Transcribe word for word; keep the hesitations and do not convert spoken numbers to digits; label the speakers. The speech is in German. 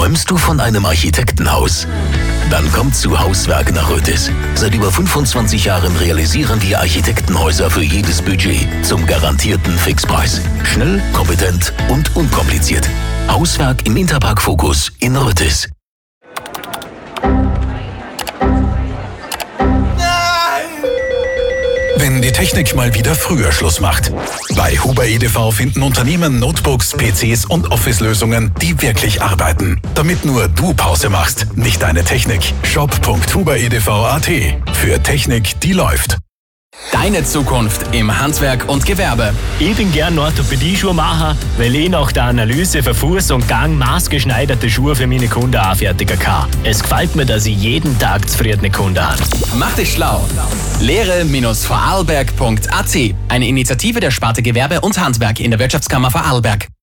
Speaker 1: Träumst du von einem Architektenhaus? Dann kommt zu Hauswerk nach Rötis. Seit über fünfundzwanzig Jahren realisieren wir Architektenhäuser für jedes Budget zum garantierten Fixpreis. Schnell, kompetent und unkompliziert. Hauswerk im Interpark Focus in Rötis.
Speaker 2: Wenn die Technik mal wieder früher Schluss macht. Bei Huber E D V finden Unternehmen Notebooks, P Cs und Office-Lösungen, die wirklich arbeiten. Damit nur du Pause machst, nicht deine Technik. shop punkt huber punkt e d v punkt a t. Für Technik, die läuft.
Speaker 3: Deine Zukunft im Handwerk und Gewerbe.
Speaker 4: Ich bin gern Orthopädie-Schuhmacher, weil ich nach der Analyse für Fuß und Gang maßgeschneiderte Schuhe für meine Kunden anfertigen kann. Es gefällt mir, dass ich jeden Tag zufriedene Kunden habe.
Speaker 3: Mach dich schlau. Lehre Vorarlberg punkt a t. Eine Initiative der Sparte Gewerbe und Handwerk in der Wirtschaftskammer Vorarlberg.